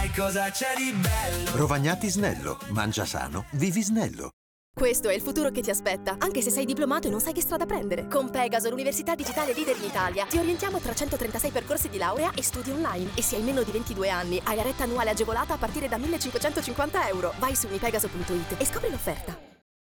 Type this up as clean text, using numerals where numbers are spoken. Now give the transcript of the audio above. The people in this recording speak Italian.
cosa c'è di bello. Rovagnati Snello, mangia sano, vivi snello. Questo è il futuro che ti aspetta, anche se sei diplomato e non sai che strada prendere. Con Pegaso, l'università digitale leader in Italia, ti orientiamo tra 136 percorsi di laurea e studi online. E se hai meno di 22 anni, hai la retta annuale agevolata a partire da 1.550 euro. Vai su unipegaso.it e scopri l'offerta.